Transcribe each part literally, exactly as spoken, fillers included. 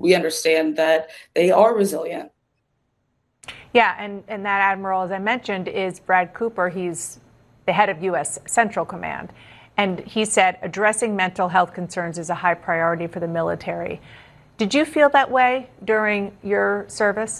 we understand that they are resilient. Yeah, and, and that admiral, as I mentioned, is Brad Cooper. He's the head of U S Central Command. And he said addressing mental health concerns is a high priority for the military. Did you feel that way during your service?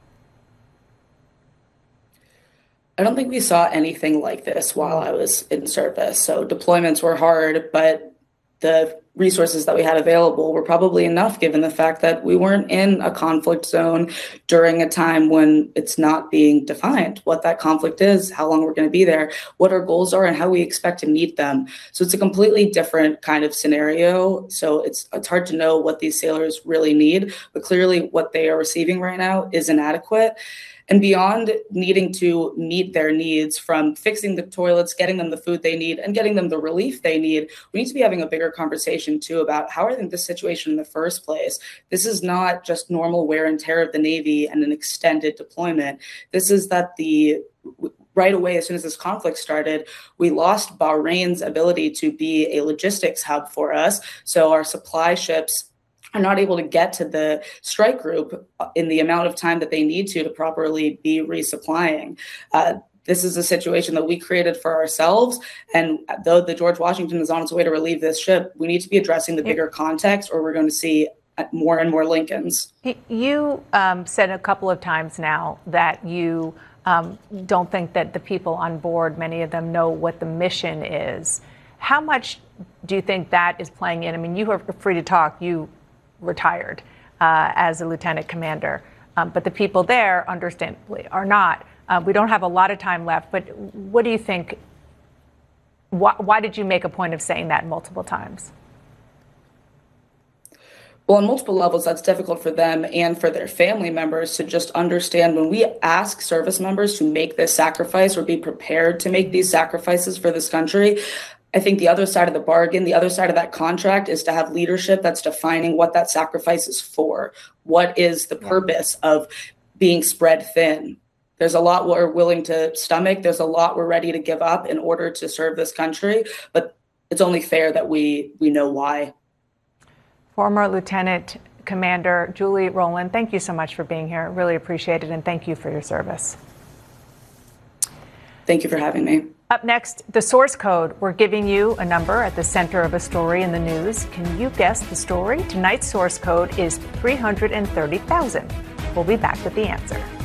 I don't think we saw anything like this while I was in service. So deployments were hard, but the resources that we had available were probably enough given the fact that we weren't in a conflict zone during a time when it's not being defined what that conflict is, how long we're going to be there, what our goals are, and how we expect to meet them. So it's a completely different kind of scenario. So it's it's hard to know what these sailors really need, but clearly what they are receiving right now is inadequate. And beyond needing to meet their needs, from fixing the toilets, getting them the food they need, and getting them the relief they need, we need to be having a bigger conversation, too, about how are they in this situation in the first place. This is not just normal wear and tear of the Navy and an extended deployment. This is that the right away, as soon as this conflict started, we lost Bahrain's ability to be a logistics hub for us. So our supply ships are not able to get to the strike group in the amount of time that they need to to properly be resupplying. Uh, this is a situation that we created for ourselves. And though the George Washington is on its way to relieve this ship, we need to be addressing the bigger context, or we're going to see more and more Lincolns. You um, said a couple of times now that you um, don't think that the people on board, many of them, know what the mission is. How much do you think that is playing in? I mean, you are free to talk. You retired uh, as a lieutenant commander. Um, but the people there, understandably, are not. Uh, we don't have a lot of time left, but what do you think? Why, why did you make a point of saying that multiple times? Well, on multiple levels, that's difficult for them and for their family members to just understand when we ask service members to make this sacrifice or be prepared to make these sacrifices for this country. I think the other side of the bargain, the other side of that contract, is to have leadership that's defining what that sacrifice is for. What is the purpose of being spread thin? There's a lot we're willing to stomach. There's a lot we're ready to give up in order to serve this country. But it's only fair that we we know why. Former Lieutenant Commander Julie Rowland, thank you so much for being here. Really appreciate it. And thank you for your service. Thank you for having me. Up next, the source code. We're giving you a number at the center of a story in the news. Can you guess the story? Tonight's source code is three hundred thirty thousand. We'll be back with the answer.